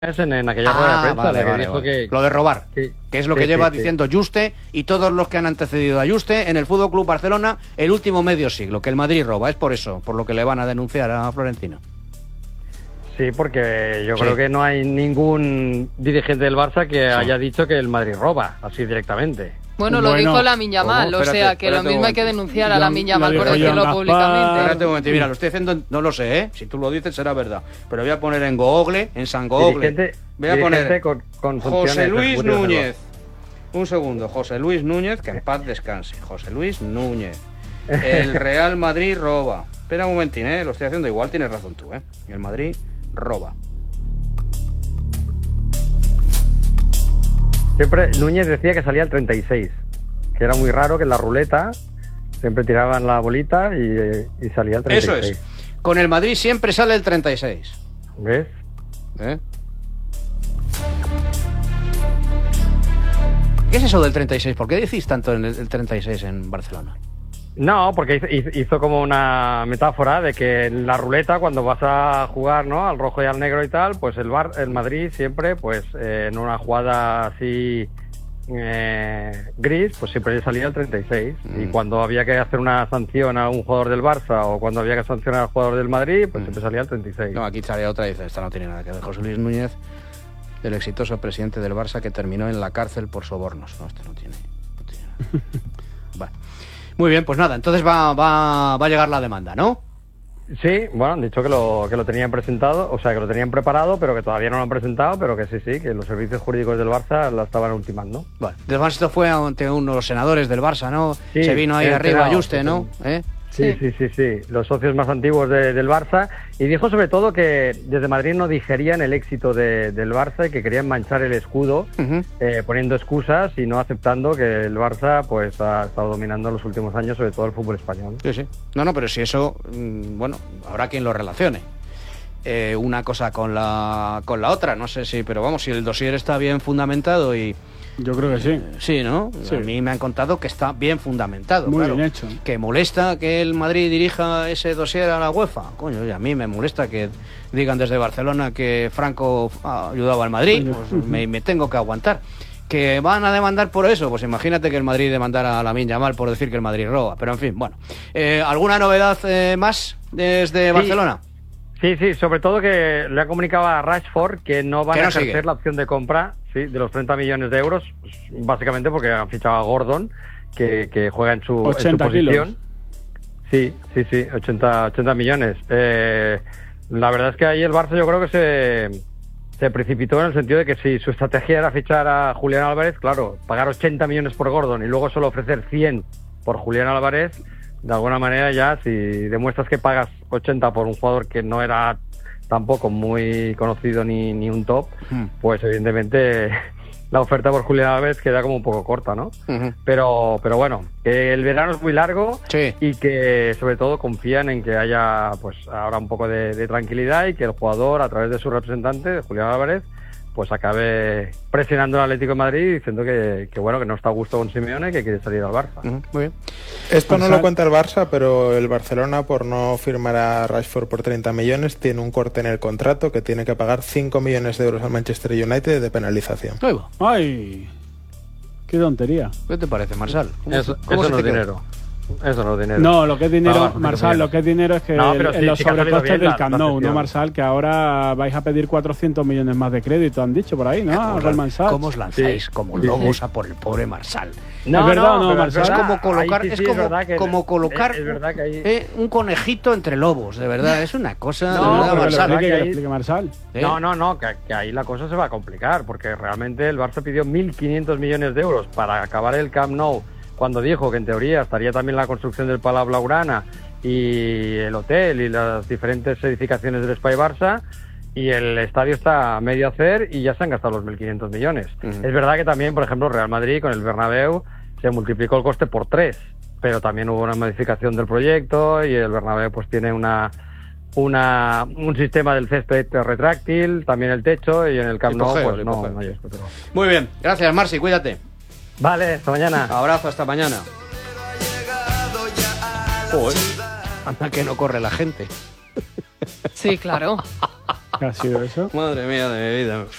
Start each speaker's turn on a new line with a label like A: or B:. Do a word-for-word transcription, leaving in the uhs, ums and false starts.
A: en, en aquella
B: ah,
A: rueda de prensa,
B: vale,
A: la que
B: vale,
A: dijo
B: vale.
A: que...
B: Lo de robar,
A: sí,
B: que es lo
A: sí,
B: que lleva
A: sí,
B: diciendo
A: sí.
B: Juste y todos los que han antecedido a Juste en el Fútbol Club Barcelona el último medio siglo, que el Madrid roba. Es por eso, por lo que le van a denunciar a Florentino.
A: Sí, porque yo
B: Sí.
A: creo que no hay ningún dirigente del Barça que
B: Sí.
A: haya dicho que el Madrid roba, así directamente.
C: Bueno, lo
D: Bueno.
C: dijo Lamine Yamal,
B: ¿Cómo?
C: o
B: Espérate,
C: sea, que lo
B: espérate un
C: mismo hay que
B: momento.
C: denunciar a
D: Yo-
C: Lamine
D: lo
C: Yamal por
D: dijo
C: decirlo
D: Joan
C: públicamente.
D: Gaspar.
B: Espérate un momento, mira, lo estoy haciendo, no lo sé, ¿eh? Si tú lo dices será verdad. Pero voy a poner en Google, en San Google.
A: Dirigente-
B: Voy a
A: dirigente
B: poner
A: con, con
B: José
A: funciones
B: Luis
A: ejecutivas del
B: Núñez. Un segundo, José Luis Núñez, que en paz descanse. José Luis Núñez. El Real Madrid roba. Espera un momentín, ¿eh? Lo estoy haciendo igual, tienes razón tú, ¿eh? El Madrid roba.
A: Siempre Núñez decía que salía el treinta y seis, que era muy raro que en la ruleta siempre tiraban la bolita y, y salía el treinta y seis.
B: Eso es. Con el Madrid siempre sale el treinta y seis.
A: ¿Ves?
B: ¿Eh? ¿Qué es eso del treinta y seis? ¿Por qué decís tanto en el, el treinta y seis en Barcelona?
A: No, porque hizo, hizo como una metáfora de que en la ruleta, cuando vas a jugar, ¿no?, al rojo y al negro y tal, pues el Bar, el Madrid siempre, pues eh, en una jugada así eh, gris, pues siempre le salía el treinta y seis. Mm. Y cuando había que hacer una sanción a un jugador del Barça o cuando había que sancionar al jugador del Madrid, pues mm. siempre salía el treinta y seis.
B: No, aquí salía otra y dice, esta no tiene nada que ver. José Luis Núñez, el exitoso presidente del Barça que terminó en la cárcel por sobornos. No, este no tiene. No tiene nada. Vale. Muy bien, pues nada, entonces va, va, va a llegar la demanda, ¿no?
A: Sí, bueno, han dicho que lo, que lo tenían presentado, o sea, que lo tenían preparado, pero que todavía no lo han presentado, pero que sí, sí, que los servicios jurídicos del Barça la estaban ultimando.
B: Bueno, además esto fue ante unos senadores del Barça, ¿no?
A: Sí,
B: se vino ahí arriba Juste, ¿no? ¿Eh?
A: Sí, sí, sí, sí, los socios más antiguos de, del Barça, y dijo sobre todo que desde Madrid no digerían el éxito de, del Barça y que querían manchar el escudo, uh-huh. eh, poniendo excusas y no aceptando que el Barça pues ha estado dominando en los últimos años, sobre todo el fútbol español.
B: Sí, sí. No, no, pero si eso, bueno, habrá quien lo relacione. Eh, una cosa con la con la otra, no sé si, pero vamos, si el dossier está bien fundamentado y...
D: Yo creo que sí.
B: Eh, sí, ¿no? Sí. A mí me han contado que está bien fundamentado.
D: Muy
B: claro.
D: bien hecho.
B: Que molesta que el Madrid dirija ese dossier a la UEFA. Coño, y a mí me molesta que digan desde Barcelona que Franco ayudaba al Madrid. Pues me, me tengo que aguantar. ¿Que van a demandar por eso? Pues imagínate que el Madrid demandara a Lamine Yamal por decir que el Madrid roba. Pero en fin, bueno. Eh, ¿Alguna novedad eh, más desde
A: sí.
B: Barcelona?
A: Sí, sí, sobre todo que le ha comunicado a Rashford que no van
B: no
A: a ejercer
B: sigue.
A: la opción de compra, sí, de los treinta millones de euros, pues, básicamente porque han fichado a Gordon, que, que juega en su,
D: ochenta
A: en su posición.
D: Kilos.
A: Sí, sí, sí, ochenta, ochenta millones. Eh, la verdad es que ahí el Barça yo creo que se, se precipitó en el sentido de que si su estrategia era fichar a Julián Álvarez, claro, pagar ochenta millones por Gordon y luego solo ofrecer cien por Julián Álvarez, de alguna manera ya, si demuestras que pagas ochenta por un jugador que no era tampoco muy conocido ni, ni un top, uh-huh. pues evidentemente la oferta por Julián Álvarez queda como un poco corta, ¿no? Uh-huh. Pero pero bueno, que el verano es muy largo
B: sí.
A: y que sobre todo confían en que haya pues ahora un poco de, de tranquilidad y que el jugador, a través de su representante, de Julián Álvarez, pues acabe presionando al Atlético de Madrid diciendo que, que bueno, que no está a gusto con Simeone y que quiere salir al Barça.
B: Uh-huh. Muy bien.
E: Esto no lo cuenta el Barça, pero el Barcelona, por no firmar a Rashford por treinta millones, tiene un corte en el contrato que tiene que pagar cinco millones de euros al Manchester United de penalización.
B: Ahí va.
D: ¡Ay! ¡Qué tontería!
B: ¿Qué te parece, Marsal?
A: ¿Cómo, eso ¿cómo
B: eso
A: no es dinero. Eso no es dinero.
D: No, lo que es dinero,
A: no,
D: Marsal, lo que es dinero es que
A: no,
D: el,
A: sí,
D: los
A: sí
D: sobrecostes del Camp Nou, ¿no,
A: Marsal?
D: Marsal? Que ahora vais a pedir cuatrocientos millones más de crédito, han dicho por ahí, ¿no?
B: Goldman Sachs. ¿Cómo os lanzáis
D: sí.
B: como lobos sí. a por el pobre Marsal?
D: No, es verdad, no, no Marsal.
B: Es como colocar,
A: sí, sí,
B: es como,
A: es que
B: como colocar
A: es, es verdad que ahí...
B: eh, un conejito entre lobos, de verdad, es una cosa...
A: No,
B: de verdad,
D: Marsal.
A: que
D: ahí...
A: explique
D: Marsal.
A: ¿Eh? No, no, no, que, que ahí la cosa se va a complicar, porque realmente el Barça pidió mil quinientos millones de euros para acabar el Camp Nou, cuando dijo que en teoría estaría también la construcción del Palau Blaugrana y el hotel y las diferentes edificaciones del Espai Barça, y el estadio está a medio hacer y ya se han gastado los mil quinientos millones. Uh-huh. Es verdad que también, por ejemplo, Real Madrid con el Bernabéu se multiplicó el coste por tres, pero también hubo una modificación del proyecto y el Bernabéu pues tiene una una un sistema del césped retráctil, también el techo, y en el Camp Nou pues no, no hay esto, pero...
B: Muy bien, gracias Marci, cuídate.
A: Vale, hasta mañana.
B: Abrazo, hasta mañana. Joder, anda que no corre la gente.
C: Sí, claro.
D: ¿Qué ha sido eso?
B: Madre mía de mi vida.